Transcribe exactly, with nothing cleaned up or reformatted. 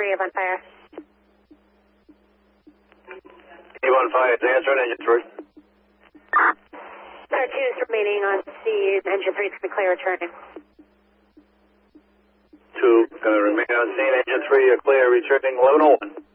three, on fire. Eve on fire, it's answering, engine three. Star two is remaining on scene, engine three is going to be clear returning. Two, going to remain on scene, engine three, you're clear, returning, eleven oh one.